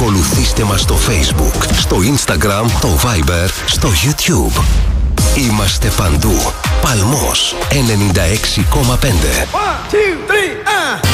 Ακολουθήστε μας στο Facebook, στο Instagram, το Viber, στο YouTube. Είμαστε παντού. Παλμός 96,5. 1, 2, 3,